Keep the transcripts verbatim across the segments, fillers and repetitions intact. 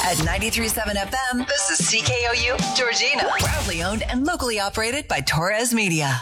At ninety-three point seven F M, this is C K O U Georgina. Proudly owned and locally operated by Torres Media.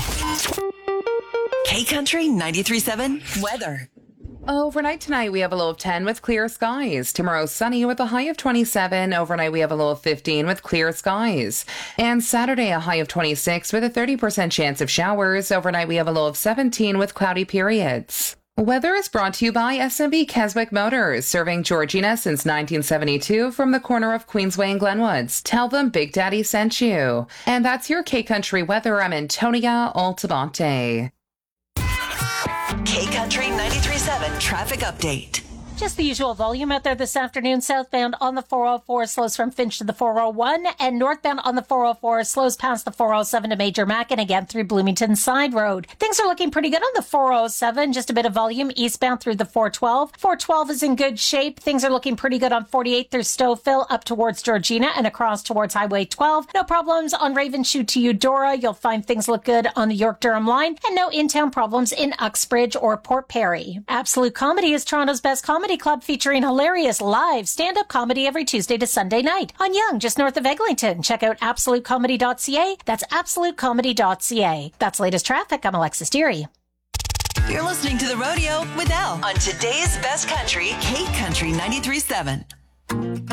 K-Country ninety-three point seven weather. Overnight tonight, we have a low of ten with clear skies. Tomorrow, sunny with a high of twenty-seven. Overnight, we have a low of fifteen with clear skies. And Saturday, a high of twenty-six with a thirty percent chance of showers. Overnight, we have a low of seventeen with cloudy periods. Weather is brought to you by S M B Keswick Motors, serving Georgina since nineteen seventy-two from the corner of Queensway and Glenwoods. Tell them Big Daddy sent you. And that's your K-Country weather. I'm Antonia Altabonte. K-Country ninety-three point seven traffic update. Just the usual volume out there this afternoon. Southbound on the four oh four slows from Finch to the four oh one, and northbound on the four oh four slows past the four oh seven to Major Mac and again through Bloomington Side Road. Things are looking pretty good on the four oh seven, just a bit of volume eastbound through the four twelve. four twelve is in good shape. Things are looking pretty good on forty-eight through Stouffville up towards Georgina and across towards Highway twelve. No problems on Ravenshoe to Eudora. You'll find things look good on the York-Durham line, and no in-town problems in Uxbridge or Port Perry. Absolute Comedy is Toronto's best comedy club, featuring hilarious live stand-up comedy every Tuesday to Sunday night on Yonge, just north of Eglinton. Check out absolute comedy dot c a. That's absolute comedy dot c a. That's latest traffic. I'm Alexis Deary. You're listening to The Rodeo with Elle on today's best country, K-Country ninety-three point seven.